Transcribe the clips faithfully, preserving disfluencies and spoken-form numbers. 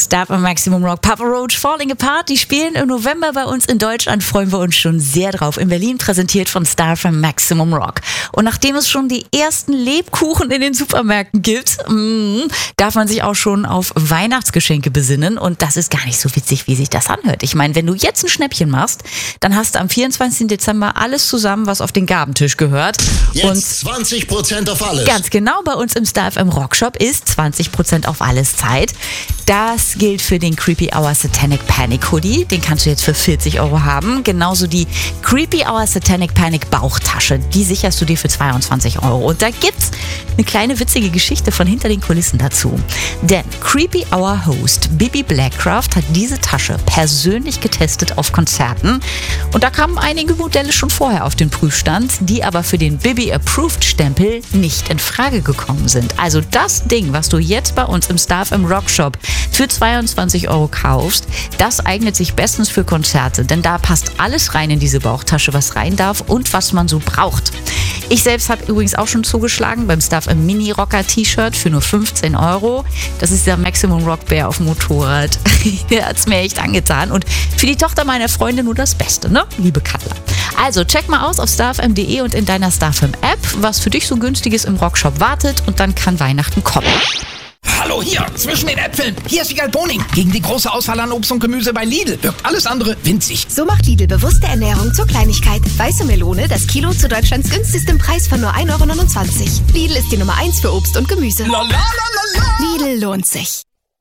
Star F M Maximum Rock. Papa Roach, Falling Apart, die spielen im November bei uns in Deutschland, freuen wir uns schon sehr drauf. In Berlin präsentiert von Star F M Maximum Rock. Und nachdem es schon die ersten Lebkuchen in den Supermärkten gibt, mh, darf man sich auch schon auf Weihnachtsgeschenke besinnen. Und das ist gar nicht so witzig, wie sich das anhört. Ich meine, wenn du jetzt ein Schnäppchen machst, dann hast du am vierundzwanzigsten Dezember alles zusammen, was auf den Gabentisch gehört. Jetzt und zwanzig Prozent auf alles. Ganz genau, bei uns im Star F M Rockshop ist zwanzig Prozent auf alles Zeit. Das gilt für den Creepy Hour Satanic Panic Hoodie. Den kannst du jetzt für vierzig Euro haben. Genauso die Creepy Hour Satanic Panic Bauchtasche. Die sicherst du dir für zweiundzwanzig Euro. Und da gibt's eine kleine witzige Geschichte von hinter den Kulissen dazu. Denn Creepy Hour Host Bibi Blackcraft hat diese Tasche persönlich getestet auf Konzerten. Und da kamen einige Modelle schon vorher auf den Prüfstand, die aber für den Bibi Approved Stempel nicht in Frage gekommen sind. Also das Ding, was du jetzt bei uns im Star F M Rockshop für zweiundzwanzig Euro kaufst, das eignet sich bestens für Konzerte, denn da passt alles rein in diese Bauchtasche, was rein darf und was man so braucht. Ich selbst habe übrigens auch schon zugeschlagen beim Star F M Mini Rocker T-Shirt für nur fünfzehn Euro. Das ist der Maximum Rock Bär auf dem Motorrad. Der hat's mir echt angetan und für die Tochter meiner Freundin nur das Beste, ne? Liebe Katla. Also check mal aus auf star f m punkt de und in deiner Star F M App, was für dich so günstiges im Rockshop wartet, und dann kann Weihnachten kommen. Hallo hier, zwischen den Äpfeln. Hier ist Vigal Boning. Gegen die große Auswahl an Obst und Gemüse bei Lidl wirkt alles andere winzig. So macht Lidl bewusste Ernährung zur Kleinigkeit. Weiße Melone, das Kilo zu Deutschlands günstigstem Preis von nur ein Euro neunundzwanzig. Lidl ist die Nummer eins für Obst und Gemüse. La, la, la, la, la. Lidl lohnt sich.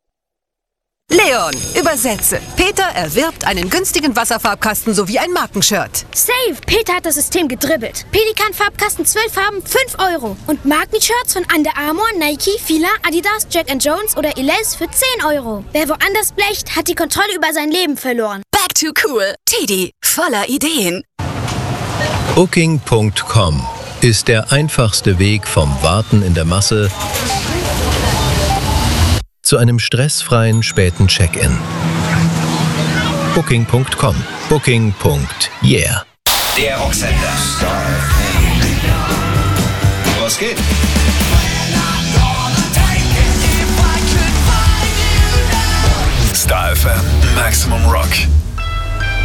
Leon, übersetze. Peter erwirbt einen günstigen Wasserfarbkasten sowie ein Markenshirt. Save! Peter hat das System gedribbelt. Pelikan-Farbkasten zwölf Farben, fünf Euro. Und Markenshirts von Under Armour, Nike, Fila, Adidas, Jack and Jones oder Elize für zehn Euro. Wer woanders blecht, hat die Kontrolle über sein Leben verloren. Back to cool. Teddy, voller Ideen. Booking Punkt com ist der einfachste Weg vom Warten in der Masse zu einem stressfreien späten Check-in. Booking Punkt com. Booking. Yeah. Der Rocksender. Was geht? Star F M Maximum Rock.